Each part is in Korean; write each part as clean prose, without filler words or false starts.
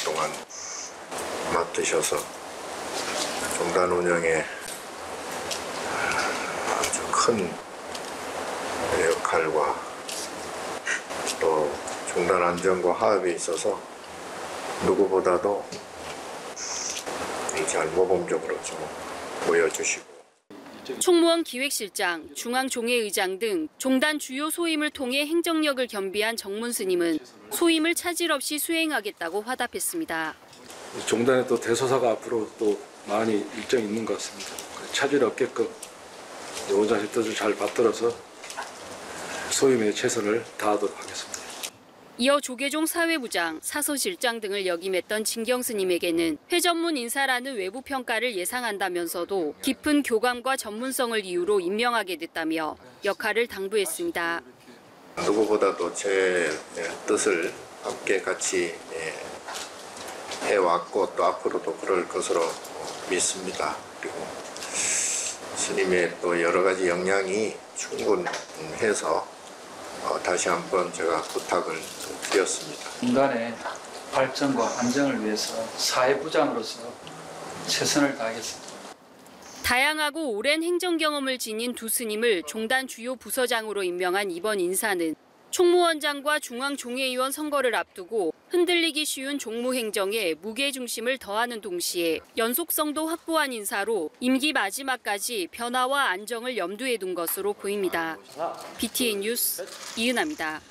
동안 맡으셔서 종단 운영에 아주 큰 역할과 또 종단 안전과 화합에 있어서 누구보다도 잘 모범적으로 좀 보여주시고 총무원 기획실장, 중앙종회의장 등 종단 주요 소임을 통해 행정력을 겸비한 정문 스님은 소임을 차질 없이 수행하겠다고 화답했습니다. 종단의 또 대소사가 앞으로 또 많이 일정이 있는 것 같습니다. 차질 없게끔 원장님 뜻을 잘 받들어서 소임에 최선을 다하도록 하겠습니다. 이어 조계종 사회부장, 사서실장 등을 역임했던 진경 스님에게는 회전문 인사라는 외부 평가를 예상한다면서도 깊은 교감과 전문성을 이유로 임명하게 됐다며 역할을 당부했습니다. 누구보다도 제 뜻을 함께 같이 해왔고 또 앞으로도 그럴 것으로 믿습니다. 그리고 스님의 또 여러 가지 역량이 충분해서 다시 한번 제가 부탁을 드렸습니다. 종단의 발전과 안정을 위해서 사회부장으로서 최선을 다하겠습니다. 다양하고 오랜 행정 경험을 지닌 두 스님을 종단 주요 부서장으로 임명한 이번 인사는 총무원장과 중앙종회의원 선거를 앞두고 흔들리기 쉬운 종무행정에 무게중심을 더하는 동시에 연속성도 확보한 인사로 임기 마지막까지 변화와 안정을 염두에 둔 것으로 보입니다. BTN 뉴스 이은하입니다.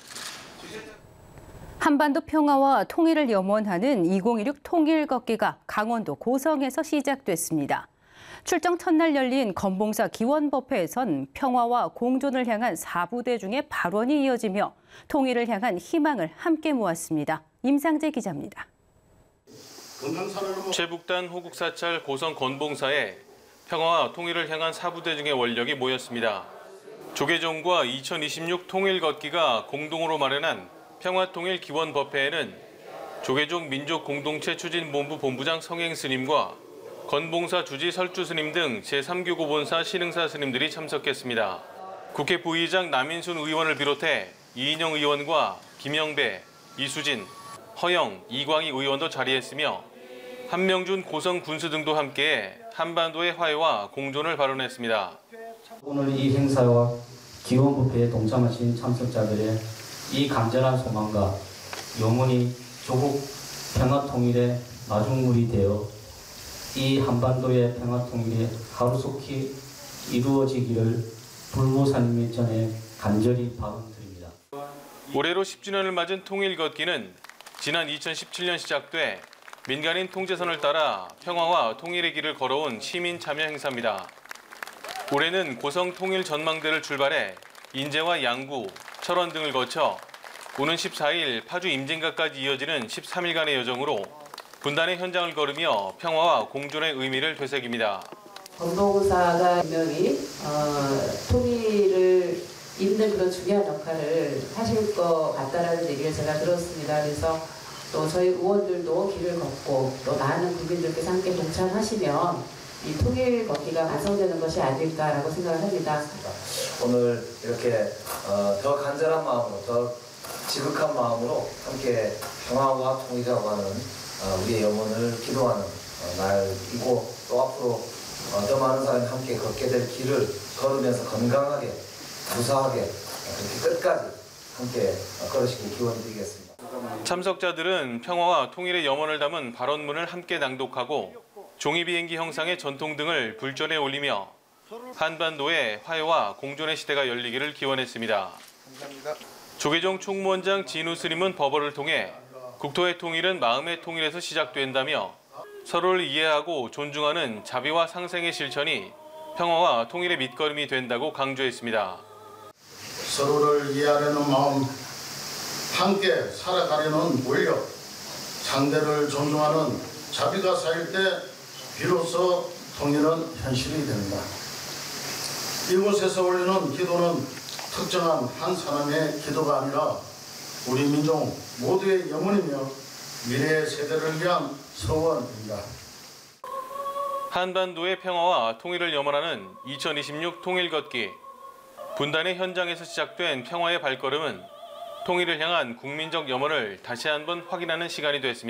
한반도 평화와 통일을 염원하는 2016 통일 걷기가 강원도 고성에서 시작됐습니다. 출정 첫날 열린 건봉사 기원법회에선 평화와 공존을 향한 4부대 중의 발언이 이어지며 통일을 향한 희망을 함께 모았습니다. 임상재 기자입니다. 최북단 호국사찰 고성 건봉사에 평화와 통일을 향한 4부대 중의 원력이 모였습니다. 조계종과 2026 통일 걷기가 공동으로 마련한 평화통일 기원법회에는 조계종 민족공동체 추진본부 본부장 성행 스님과 건봉사 주지 설주 스님 등 제3교구 본사 신흥사 스님들이 참석했습니다. 국회 부의장 남인순 의원을 비롯해 이인영 의원과 김영배, 이수진, 허영, 이광희 의원도 자리했으며 한명준 고성 군수 등도 함께 한반도의 화해와 공존을 발언했습니다. 오늘 이 행사와 기원법회에 동참하신 참석자들의 이 간절한 소망과 영원히 조국 평화통일의 마중물이 되어 이 한반도의 평화통일이 하루속히 이루어지기를 불보살님 전에 간절히 바람드립니다. 올해로 10주년을 맞은 통일 걷기는 지난 2017년 시작돼 민간인 통제선을 따라 평화와 통일의 길을 걸어온 시민 참여 행사입니다. 올해는 고성 통일 전망대를 출발해 인제와 양구, 철원 등을 거쳐 오는 14일 파주 임진각까지 이어지는 13일간의 여정으로 분단의 현장을 걸으며 평화와 공존의 의미를 되새깁니다. 건봉사가 분명히 통일을 잇는 그런 중요한 역할을 하실 것 같다라는 얘기를 제가 들었습니다. 그래서 또 저희 의원들도 길을 걷고 또 많은 국민들께서 함께 동참하시면 이 통일 걷기가 완성되는 것이 아닐까라고 생각을 합니다. 오늘 이렇게 더 간절한 마음으로, 더 지극한 마음으로 함께 평화와 통일이라고 하는 우리의 영혼을 기도하는 날이고 또 앞으로 더 많은 사람이 함께 걷게 될 길을 걸으면서 건강하게, 무사하게 그렇게 끝까지 함께 걸으시길 기원드리겠습니다. 참석자들은 평화와 통일의 염원을 담은 발언문을 함께 낭독하고 종이비행기 형상의 전통 등을 불전에 올리며 한반도의 화해와 공존의 시대가 열리기를 기원했습니다. 감사합니다. 조계종 총무원장 진우 스님은 법어를 통해 국토의 통일은 마음의 통일에서 시작된다며 서로를 이해하고 존중하는 자비와 상생의 실천이 평화와 통일의 밑거름이 된다고 강조했습니다. 서로를 이해하려는 마음, 함께 살아가려는 원력, 상대를 존중하는 자비가 쌓일 때 비로소 통일은 현실이 된다. 이곳에서 올리는 기도는 특정한 한 사람의 기도가 아니라 우리 민족 모두의 영혼이며 미래의 세대를 위한 소원입니다. 한반도의 평화와 통일을 염원하는 2026 통일 걷기. 분단의 현장에서 시작된 평화의 발걸음은 통일을 향한 국민적 염원을 다시 한번 확인하는 시간이 됐습니다.